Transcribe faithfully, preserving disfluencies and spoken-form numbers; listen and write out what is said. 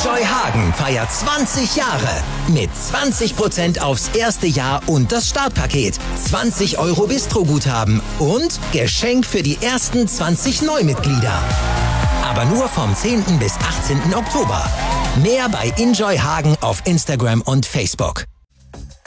Enjoy Hagen feiert zwanzig Jahre. Mit zwanzig Prozent aufs erste Jahr und das Startpaket. zwanzig Euro Bistro-Guthaben und Geschenk für die ersten zwanzig Neumitglieder. Aber nur vom zehnten bis achtzehnten Oktober. Mehr bei Enjoy Hagen auf Instagram und Facebook.